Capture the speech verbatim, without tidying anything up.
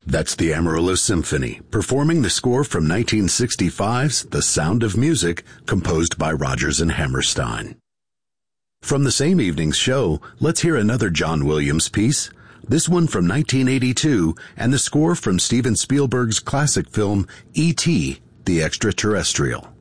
That's the Amaryllis Symphony, performing the score from nineteen sixty-five's The Sound of Music, composed by Rodgers and Hammerstein. From the same evening's show, let's hear another John Williams piece, this one from nineteen eighty-two, and the score from Steven Spielberg's classic film E T, The Extraterrestrial.